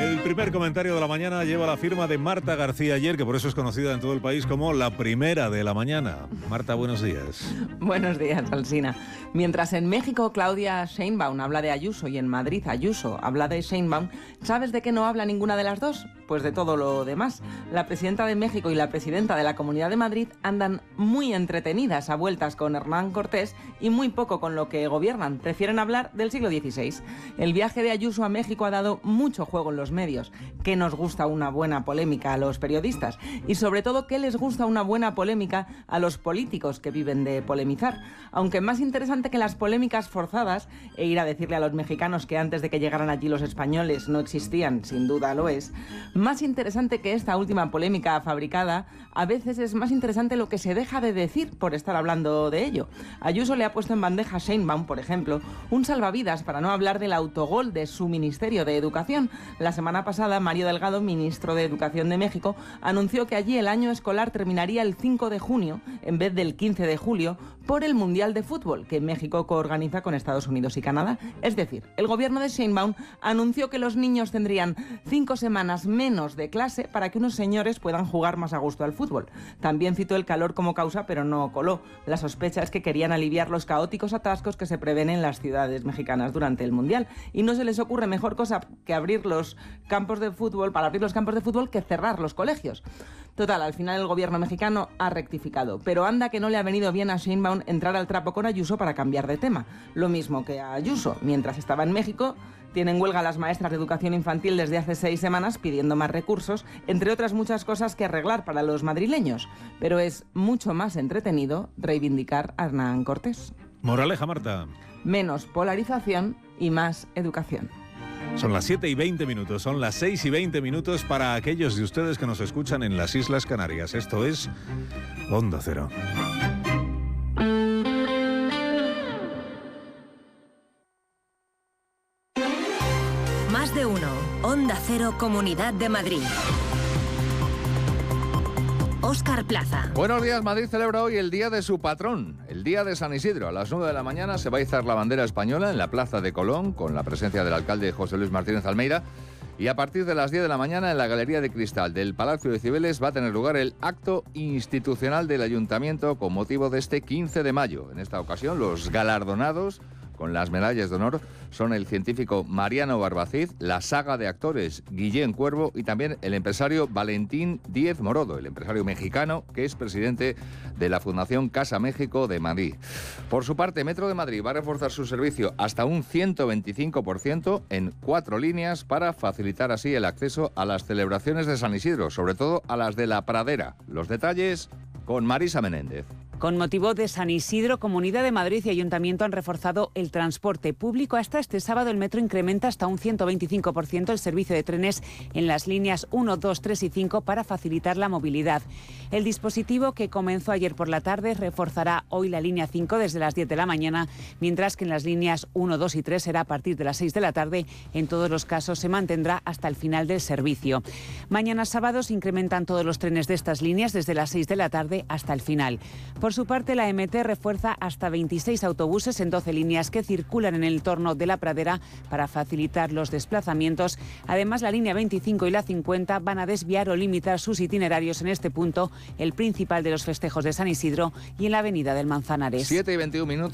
El primer comentario de la mañana lleva la firma de Marta García Ayer, que por eso es conocida en todo el país como la primera de la mañana. Marta, buenos días. Buenos días, Alsina. Mientras en México Claudia Sheinbaum habla de Ayuso y en Madrid Ayuso habla de Sheinbaum, ¿sabes de qué no habla ninguna de las dos? Pues de todo lo demás. La presidenta de México y la presidenta de la Comunidad de Madrid andan muy entretenidas a vueltas con Hernán Cortés y muy poco con lo que gobiernan. Prefieren hablar del siglo XVI. El viaje de Ayuso a México ha dado mucho juego en los medios. ¿Qué nos gusta una buena polémica a los periodistas? Y sobre todo, ¿qué les gusta una buena polémica a los políticos que viven de polemizar? Aunque más interesante que las polémicas forzadas, e ir a decirle a los mexicanos que antes de que llegaran allí los españoles no existían, sin duda lo es, más interesante que esta última polémica fabricada, a veces es más interesante lo que se deja de decir por estar hablando de ello. Ayuso le ha puesto en bandeja a Sheinbaum, por ejemplo, un salvavidas para no hablar del autogol de su Ministerio de Educación. La semana pasada, Mario Delgado, ministro de Educación de México, anunció que allí el año escolar terminaría el 5 de junio en vez del 15 de julio por el Mundial de Fútbol que México coorganiza con Estados Unidos y Canadá. Es decir, el gobierno de Sheinbaum anunció que los niños tendrían 5 semanas menos de clase para que unos señores puedan jugar más a gusto al fútbol. También citó el calor como causa, pero no coló. La sospecha es que querían aliviar los caóticos atascos que se prevén en las ciudades mexicanas durante el Mundial. Y no se les ocurre mejor cosa que abrir los campos de fútbol, para abrir los campos de fútbol, que cerrar los colegios. Total, al final el gobierno mexicano ha rectificado, pero anda que no le ha venido bien a Sheinbaum entrar al trapo con Ayuso para cambiar de tema. Lo mismo que a Ayuso. Mientras estaba en México, tienen huelga las maestras de educación infantil desde hace 6 semanas pidiendo más recursos, entre otras muchas cosas que arreglar para los madrileños. Pero es mucho más entretenido reivindicar a Hernán Cortés. Moraleja, Marta. Menos polarización y más educación. Son las 7:20, son las 6:20 para aquellos de ustedes que nos escuchan en las Islas Canarias. Esto es Onda Cero. Más de uno. Onda Cero, Comunidad de Madrid. Óscar Plaza. Buenos días. Madrid celebra hoy el día de su patrón, el día de San Isidro. A las 9 de la mañana se va a izar la bandera española en la Plaza de Colón, con la presencia del alcalde José Luis Martínez Almeida. Y a partir de las 10 de la mañana, en la Galería de Cristal del Palacio de Cibeles, va a tener lugar el acto institucional del Ayuntamiento con motivo de este 15 de mayo. En esta ocasión, los galardonados con las medallas de honor son el científico Mariano Barbacid, la saga de actores Guillén Cuervo y también el empresario Valentín Díez Morodo, el empresario mexicano que es presidente de la Fundación Casa México de Madrid. Por su parte, Metro de Madrid va a reforzar su servicio hasta un 125% en 4 líneas para facilitar así el acceso a las celebraciones de San Isidro, sobre todo a las de la Pradera. Los detalles con Marisa Menéndez. Con motivo de San Isidro, Comunidad de Madrid y Ayuntamiento han reforzado el transporte público. Hasta este sábado el metro incrementa hasta un 125% el servicio de trenes en las líneas 1, 2, 3 y 5 para facilitar la movilidad. El dispositivo, que comenzó ayer por la tarde, reforzará hoy la línea 5 desde las 10 de la mañana, mientras que en las líneas 1, 2 y 3 será a partir de las 6 de la tarde. En todos los casos se mantendrá hasta el final del servicio. Mañana sábado se incrementan todos los trenes de estas líneas desde las 6 de la tarde hasta el final. Por su parte, la MT refuerza hasta 26 autobuses en 12 líneas que circulan en el entorno de la Pradera para facilitar los desplazamientos. Además, la línea 25 y la 50 van a desviar o limitar sus itinerarios en este punto, el principal de los festejos de San Isidro, y en la avenida del Manzanares. 7:21.